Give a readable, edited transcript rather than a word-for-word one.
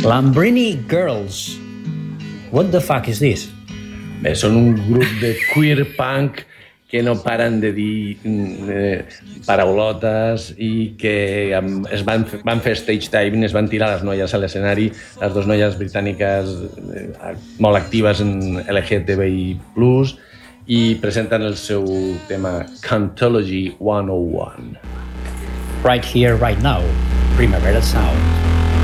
Lambrini Girls. What the fuck is this? Bé, són un grup de queer punk que no paren de dir paraulotes i que van fer stage diving, es van tirar les noies a l'escenari, les dues noies britàniques molt actives en LGTBI+, i presenten el seu tema Cantology 101. Right here, right now, Primavera Sound.